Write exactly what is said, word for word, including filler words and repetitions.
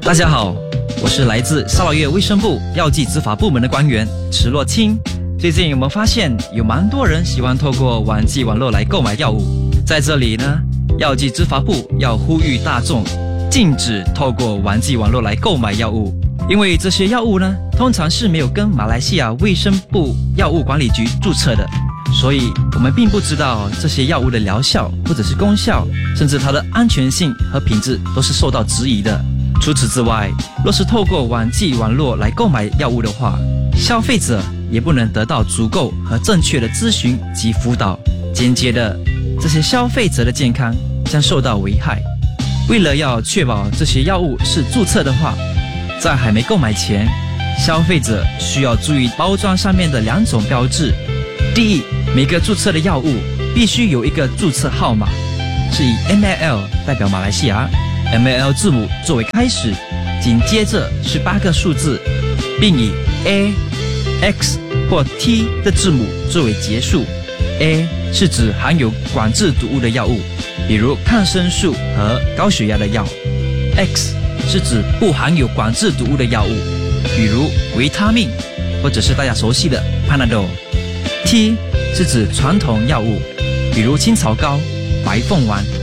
大家好，我是来自沙劳越卫生部药剂执法部门的官员池洛清。最近我们发现有蛮多人喜欢透过网际网络来购买药物，在这里呢，药剂执法部要呼吁大众禁止透过网际网络来购买药物，因为这些药物呢，通常是没有跟马来西亚卫生部药物管理局注册的，所以我们并不知道这些药物的疗效或者是功效，甚至它的安全性和品质都是受到质疑的。除此之外，若是透过网际网络来购买药物的话，消费者也不能得到足够和正确的咨询及辅导，间接的，这些消费者的健康将受到危害。为了要确保这些药物是注册的话，在还没购买前，消费者需要注意包装上面的两种标志。第一，每个注册的药物必须有一个注册号码，是以 M L 代表马来西亚，M L 字母作为开始，紧接着是八个数字，并以 A、X 或 T 的字母作为结束。A 是指含有管制毒物的药物，比如抗生素和高血压的药。X 是指不含有管制毒物的药物，比如维他命，或者是大家熟悉的 Panadol。T 是指传统药物，比如青草膏、白凤丸